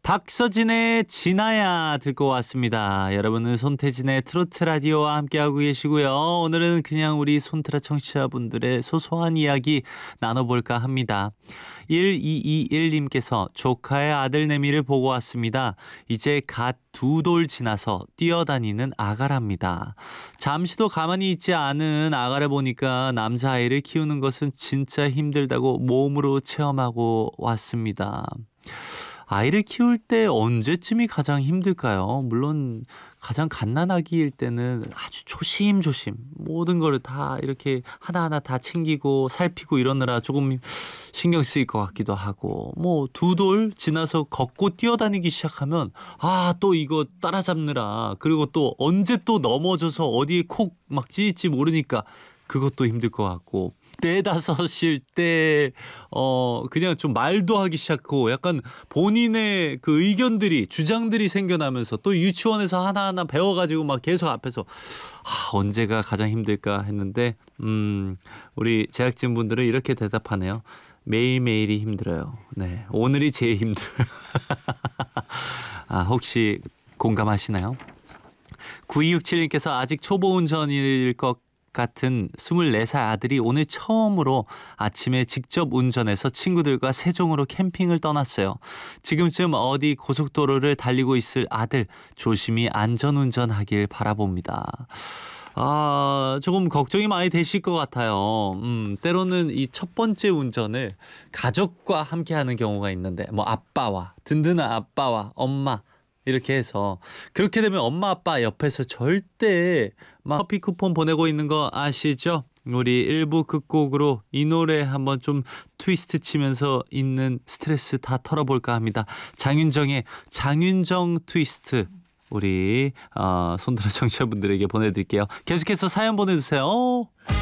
박서진의 진아야 듣고 왔습니다. 여러분은 손태진의 트로트 라디오와 함께하고 계시고요. 오늘은 그냥 우리 손트라 청취자분들의 소소한 이야기 나눠볼까 합니다. 1221님께서 조카의 아들 내미를 보고 왔습니다. 이제 갓 2돌 지나서 뛰어다니는 아가랍니다. 잠시도 가만히 있지 않은 아가를 보니까 남자아이를 키우는 것은 진짜 힘들다고 몸으로 체험하고 왔습니다. 아이를 키울 때 언제쯤이 가장 힘들까요? 물론 가장 갓난아기일 때는 아주 조심조심 모든 거를 다 이렇게 하나하나 다 챙기고 살피고 이러느라 조금 신경 쓰일 것 같기도 하고, 뭐 2돌 지나서 걷고 뛰어다니기 시작하면 또 이거 따라잡느라, 그리고 또 언제 또 넘어져서 어디에 콕 막 찌일지 모르니까 그것도 힘들 것 같고, 4-5일 때 그냥 좀 말도 하기 시작하고 약간 본인의 그 의견들이 주장들이 생겨나면서 또 유치원에서 하나하나 배워가지고 막 계속 앞에서 언제가 가장 힘들까 했는데 우리 제작진분들은 이렇게 대답하네요. 매일매일이 힘들어요. 네, 오늘이 제일 힘들어요. 혹시 공감하시나요? 9267님께서 아직 초보 운전일 것 같은 24살 아들이 오늘 처음으로 아침에 직접 운전해서 친구들과 세종으로 캠핑을 떠났어요. 지금쯤 어디 고속도로를 달리고 있을 아들, 조심히 안전운전하길 바라봅니다. 조금 걱정이 많이 되실 것 같아요. 때로는 이 첫 번째 운전을 가족과 함께 하는 경우가 있는데, 뭐 아빠와, 든든한 아빠와 엄마, 이렇게 해서, 그렇게 되면 엄마 아빠 옆에서 절대 막 커피 쿠폰 보내고 있는 거 아시죠? 우리 1부 끝곡으로 이 노래 한번 좀 트위스트 치면서 있는 스트레스 다 털어볼까 합니다. 장윤정의 장윤정 트위스트, 우리 손들어 청취자분들에게 보내드릴게요. 계속해서 사연 보내주세요.